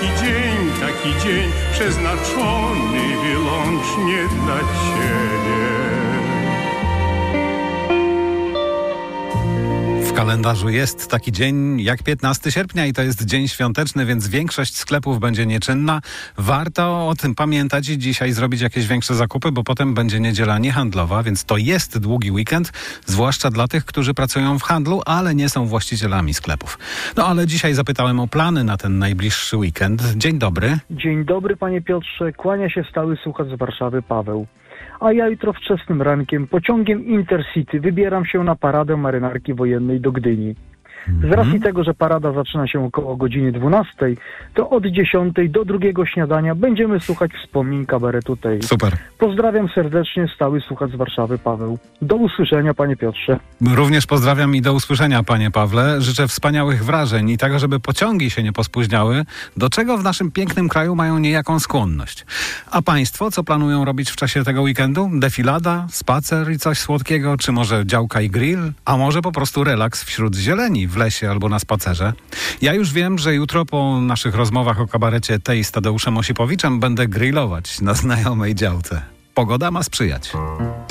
taki dzień przeznaczony wyłącznie dla Ciebie. W kalendarzu jest taki dzień jak 15 sierpnia i to jest dzień świąteczny, więc większość sklepów będzie nieczynna. Warto o tym pamiętać i dzisiaj zrobić jakieś większe zakupy, bo potem będzie niedziela niehandlowa, więc to jest długi weekend, zwłaszcza dla tych, którzy pracują w handlu, ale nie są właścicielami sklepów. No ale dzisiaj zapytałem o plany na ten najbliższy weekend. Dzień dobry. Dzień dobry, panie Piotrze. Kłania się stały słuchacz z Warszawy Paweł. A ja jutro wczesnym rankiem pociągiem Intercity wybieram się na paradę marynarki wojennej do Gdyni. Z racji tego, że parada zaczyna się około godziny 12, to od 10 do drugiego śniadania będziemy słuchać wspomnień kabaretu tej. Super. Pozdrawiam serdecznie, stały słuchacz z Warszawy Paweł. Do usłyszenia, panie Piotrze. Również pozdrawiam i do usłyszenia, panie Pawle. Życzę wspaniałych wrażeń i tego, żeby pociągi się nie pospóźniały, do czego w naszym pięknym kraju mają niejaką skłonność. A państwo, co planują robić w czasie tego weekendu? Defilada, spacer i coś słodkiego? Czy może działka i grill? A może po prostu relaks wśród zieleni w lesie albo na spacerze? Ja już wiem, że jutro po naszych rozmowach o kabarecie tej z Tadeuszem Osipowiczem będę grillować na znajomej działce. Pogoda ma sprzyjać.